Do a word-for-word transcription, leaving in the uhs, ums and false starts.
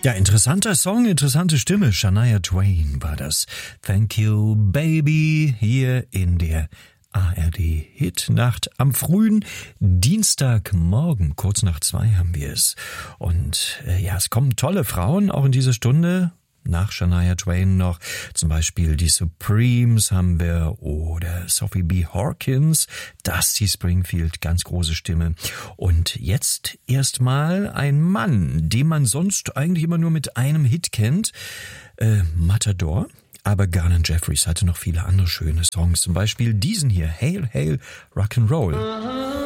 Ja, interessanter Song, interessante Stimme. Shania Twain war das. Thank you, baby, hier in der A R D Hitnacht am frühen Dienstagmorgen. Kurz nach zwei haben wir es. Und äh, ja, es kommen tolle Frauen auch in diese Stunde. Nach Shania Twain noch zum Beispiel die Supremes haben wir oder Sophie B. Hawkins, Dusty Springfield, ganz große Stimme. Und jetzt erstmal ein Mann, den man sonst eigentlich immer nur mit einem Hit kennt, äh, Matador. Aber Garland Jeffries hatte noch viele andere schöne Songs, zum Beispiel diesen hier, Hail, Hail, Rock'n'Roll.